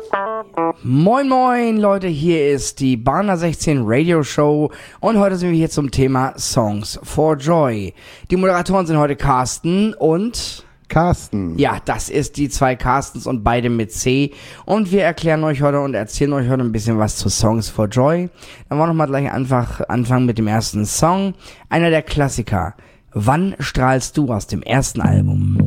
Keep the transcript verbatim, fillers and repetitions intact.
Moin moin Leute, hier ist die Bahner sechzehn Radio Show und heute sind wir hier zum Thema Songs for Joy. Die Moderatoren sind heute Carsten und... Carsten. Ja, das ist die zwei Carstens und beide mit C. Und wir erklären euch heute und erzählen euch heute ein bisschen was zu Songs for Joy. Dann wollen wir nochmal gleich einfach anfangen mit dem ersten Song. Einer der Klassiker. Wann strahlst du aus dem ersten Album?